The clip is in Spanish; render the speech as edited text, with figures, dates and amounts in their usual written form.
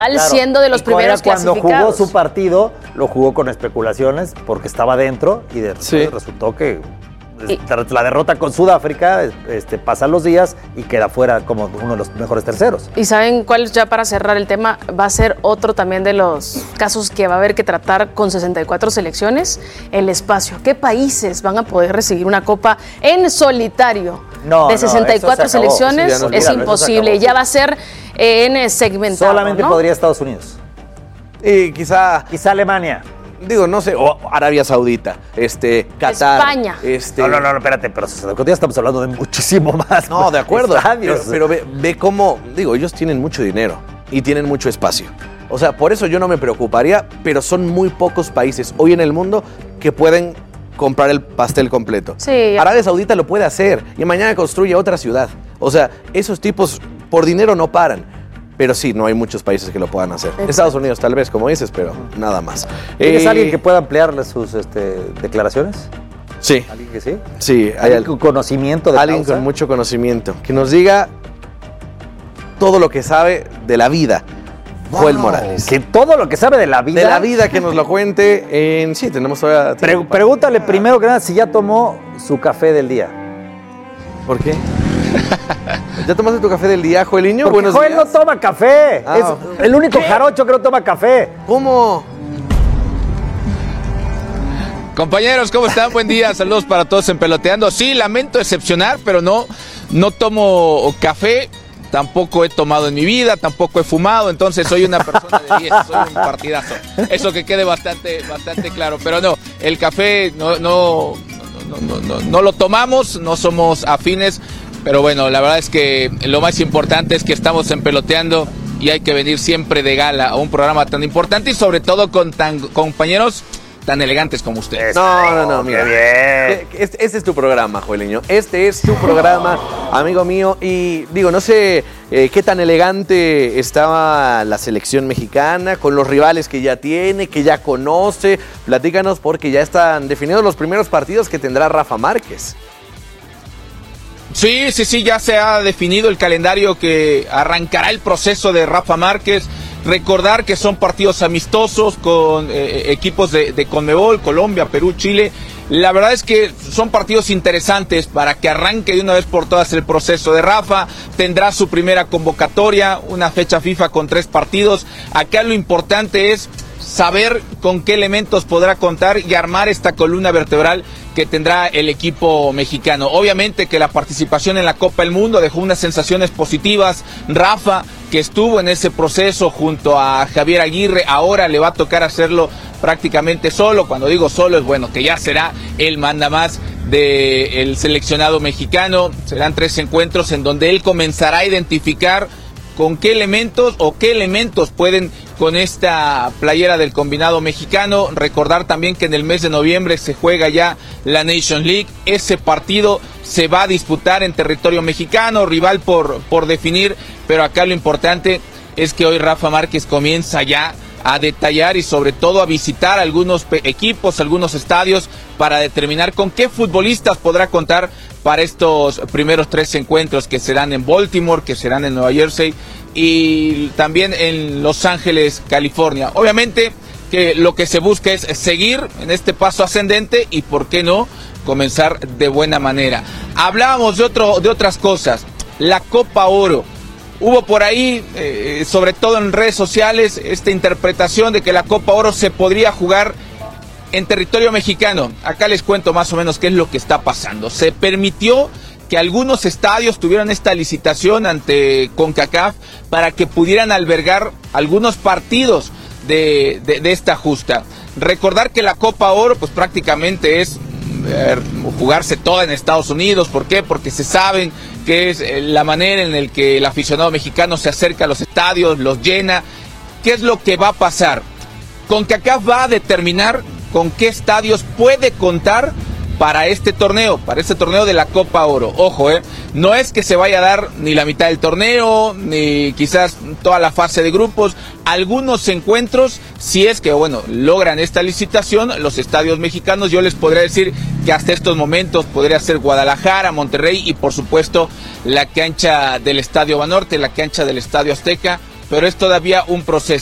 Claro, siendo de los primeros clasificados. Cuando jugó su partido, lo jugó con especulaciones porque estaba dentro y resultó que la derrota con Sudáfrica, pasan los días y queda fuera como uno de los mejores terceros. ¿Y saben cuál, ya para cerrar el tema, va a ser otro también de los casos que va a haber que tratar con 64 selecciones? El espacio. ¿Qué países van a poder recibir una copa en solitario? De 64 selecciones sí, es imposible. Ya va a ser en segmentado. Solamente podría Estados Unidos. Y quizá Alemania. Digo, no sé, o Arabia Saudita, Qatar. España. No, espérate, pero ya estamos hablando de muchísimo más. No, de acuerdo. Pero ve cómo, digo, ellos tienen mucho dinero y tienen mucho espacio. O sea, por eso yo no me preocuparía, pero son muy pocos países hoy en el mundo que pueden comprar el pastel completo. Sí. Arabia Saudita lo puede hacer y mañana construye otra ciudad. O sea, esos tipos por dinero no paran. Pero sí, no hay muchos países que lo puedan hacer. Exacto. Estados Unidos tal vez, como dices, pero nada más. ¿Tienes alguien que pueda ampliarle sus declaraciones? Sí. ¿Alguien que sí? Sí. ¿Alguien con conocimiento de alguien causa? Con mucho conocimiento. Que nos diga todo lo que sabe de la vida. Joel Morales. Que todo lo que sabe de la vida. De la vida, que nos lo cuente en... Sí, tenemos todavía... Pregúntale primero que nada si ya tomó su café del día. ¿Por qué? ¿Ya tomaste tu café del día, Joeliño? Porque Buenos Joel días. no toma café. Es el único jarocho que no toma café. ¿Cómo? Compañeros, ¿cómo están? Buen día, saludos para todos en Peloteando. Sí, lamento decepcionar, pero no tomo café, tampoco he tomado en mi vida, tampoco he fumado, entonces soy una persona de 10, soy un partidazo. Eso que quede bastante claro, pero no, el café no lo tomamos, no somos afines, pero bueno, la verdad es que lo más importante es que estamos en Peloteando y hay que venir siempre de gala a un programa tan importante y sobre todo con compañeros tan elegantes como ustedes. No, mira. Bien. Este es tu programa, Joeliño. Este es tu programa, amigo mío. Y digo, no sé qué tan elegante estaba la selección mexicana con los rivales que ya tiene, que ya conoce. Platícanos porque ya están definidos los primeros partidos que tendrá Rafa Márquez. Sí, ya se ha definido el calendario que arrancará el proceso de Rafa Márquez. Recordar que son partidos amistosos con equipos de Conmebol, Colombia, Perú, Chile. La verdad es que son partidos interesantes para que arranque de una vez por todas el proceso de Rafa. Tendrá su primera convocatoria, una fecha FIFA con 3 partidos. Acá lo importante es saber con qué elementos podrá contar y armar esta columna vertebral que tendrá el equipo mexicano. Obviamente que la participación en la Copa del Mundo dejó unas sensaciones positivas. Rafa, que estuvo en ese proceso junto a Javier Aguirre, ahora le va a tocar hacerlo prácticamente solo. Cuando digo solo es bueno, que ya será el mandamás del seleccionado mexicano. Serán 3 encuentros en donde él comenzará a identificar con qué elementos pueden con esta playera del combinado mexicano. Recordar también que en el mes de noviembre se juega ya la Nations League. Ese partido se va a disputar en territorio mexicano, rival por definir, pero acá lo importante es que hoy Rafa Márquez comienza ya a detallar y sobre todo a visitar algunos equipos, algunos estadios para determinar con qué futbolistas podrá contar para estos primeros 3 encuentros que serán en Baltimore, que serán en Nueva Jersey y también en Los Ángeles, California. Obviamente que lo que se busca es seguir en este paso ascendente y por qué no comenzar de buena manera. Hablábamos de otras cosas, la Copa Oro. Hubo por ahí, sobre todo en redes sociales, esta interpretación de que la Copa Oro se podría jugar en territorio mexicano. Acá les cuento más o menos qué es lo que está pasando. Se permitió que algunos estadios tuvieran esta licitación ante CONCACAF para que pudieran albergar algunos partidos de esta justa. Recordar que la Copa Oro pues prácticamente es jugarse toda en Estados Unidos. ¿Por qué? Porque se saben que es la manera en la que el aficionado mexicano se acerca a los estadios, los llena. ¿Qué es lo que va a pasar? CONCACAF va a determinar con qué estadios puede contar para este torneo de la Copa Oro. Ojo, no es que se vaya a dar ni la mitad del torneo, ni quizás toda la fase de grupos. Algunos encuentros, si es que, logran esta licitación, los estadios mexicanos, yo les podría decir que hasta estos momentos podría ser Guadalajara, Monterrey y por supuesto la cancha del Estadio Banorte, la cancha del Estadio Azteca. pero es todavía un proceso.